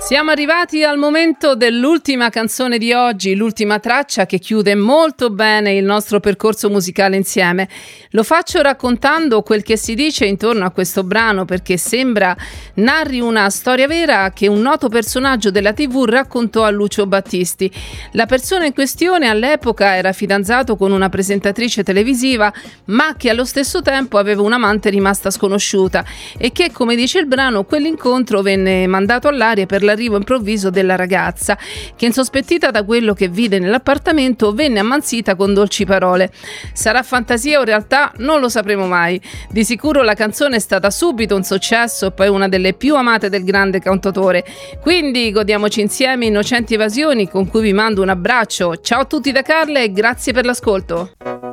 Siamo arrivati al momento dell'ultima canzone di oggi, l'ultima traccia che chiude molto bene il nostro percorso musicale insieme. Lo faccio raccontando quel che si dice intorno a questo brano, perché sembra narri una storia vera che un noto personaggio della TV raccontò a Lucio Battisti. La persona in questione all'epoca era fidanzato con una presentatrice televisiva, ma che allo stesso tempo aveva un'amante rimasta sconosciuta e che, come dice il brano, quell'incontro venne mandato all'aria per l'arrivo improvviso della ragazza, che insospettita da quello che vide nell'appartamento venne ammansita con dolci parole. Sarà fantasia o realtà? Non lo sapremo mai. Di sicuro la canzone è stata subito un successo e poi una delle più amate del grande cantautore. Quindi godiamoci insieme Innocenti Evasioni, con cui vi mando un abbraccio. Ciao a tutti da Carla e grazie per l'ascolto.